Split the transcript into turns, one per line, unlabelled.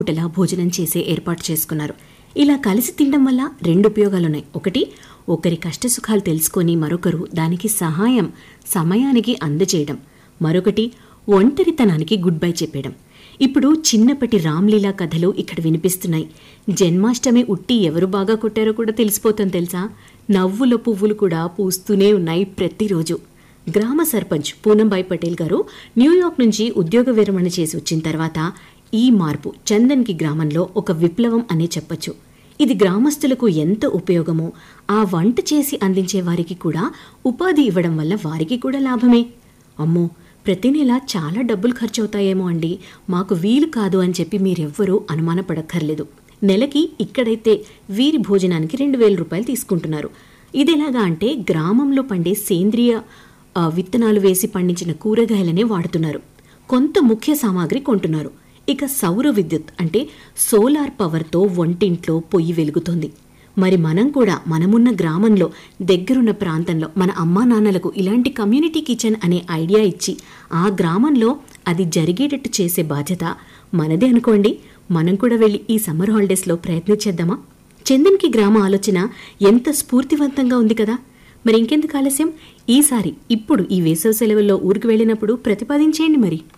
పూటలా భోజనం చేసే ఏర్పాటు చేసుకున్నారు. ఇలా కలిసి తినడం వల్ల 2 ఉపయోగాలున్నాయి. ఒకటి, ఒకరి కష్టసుఖాలు తెలుసుకొని మరొకరు దానికి సహాయం సమయానికి అందజేయడం. మరొకటి, ఒంటరితనానికి గుడ్ బై చెప్పేయడం. ఇప్పుడు చిన్నప్పటి రామ్లీలా కథలు ఇక్కడ వినిపిస్తున్నాయి. జన్మాష్టమి ఉట్టి ఎవరు బాగా కొట్టారో కూడా తెలిసిపోతుంది తెలుసా. నవ్వుల పువ్వులు కూడా పూస్తూనే ఉన్నాయి ప్రతిరోజు. గ్రామ సర్పంచ్ పూనంబాయి పటేల్ గారు న్యూయార్క్ నుంచి ఉద్యోగ విరమణ చేసి వచ్చిన తర్వాత ఈ మార్పు చందన్కి గ్రామంలో ఒక విప్లవం అనే చెప్పొచ్చు. ఇది గ్రామస్తులకు ఎంత ఉపయోగమో, ఆ వంట చేసి అందించే వారికి కూడా ఉపాధి ఇవ్వడం వల్ల వారికి కూడా లాభమే. అమ్మో, ప్రతి నెల చాలా డబ్బులు ఖర్చవుతాయేమో అండి, మాకు వీలు కాదు అని చెప్పి మీరెవ్వరూ అనుమానపడక్కర్లేదు. నెలకి ఇక్కడైతే వీరి భోజనానికి 2,000 రూపాయలు తీసుకుంటున్నారు. ఇదెలాగా అంటే గ్రామంలో పండే సేంద్రియ విత్తనాలు వేసి పండించిన కూరగాయలనే వాడుతున్నారు. కొంత ముఖ్య సామాగ్రి కొంటున్నారు. ఇక సౌర విద్యుత్ అంటే సోలార్ పవర్తో వంటింట్లో పొయ్యి వెలుగుతుంది. మరి మనం కూడా మనమున్న గ్రామంలో దగ్గరున్న ప్రాంతంలో మన అమ్మా నాన్నలకు ఇలాంటి కమ్యూనిటీ కిచెన్ అనే ఐడియా ఇచ్చి ఆ గ్రామంలో అది జరిగేటట్టు చేసే బాధ్యత మనదే అనుకోండి. మనం కూడా వెళ్ళి ఈ సమ్మర్ హాలిడేస్లో ప్రయత్నించేద్దామా? చందన్కి గ్రామ ఆలోచన ఎంత స్ఫూర్తివంతంగా ఉంది కదా. మరి ఇంకెందుకు ఆలస్యం, ఇప్పుడు ఈ వేసవి సెలవుల్లో ఊరికి వెళ్ళినప్పుడు ప్రతిపాదించేయండి మరి.